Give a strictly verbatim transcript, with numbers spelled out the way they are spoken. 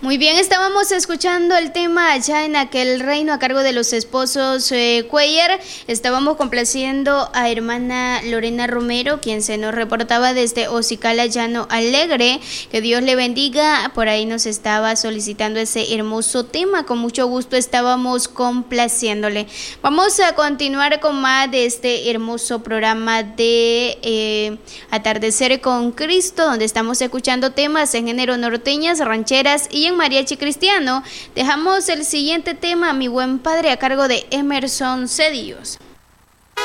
Muy bien, estábamos escuchando el tema Allá en aquel reino a cargo de los esposos eh, Cuellar. Estábamos complaciendo a hermana Lorena Romero, quien se nos reportaba desde Ocicala Llano Alegre. Que Dios le bendiga. Por ahí nos estaba solicitando ese hermoso tema. Con mucho gusto estábamos complaciéndole. Vamos a continuar con más de este hermoso programa de eh, Atardecer con Cristo, donde estamos escuchando temas en género norteñas, rancheras y en mariachi cristiano. Dejamos el siguiente tema, Mi buen padre, a cargo de Emerson Cedillos.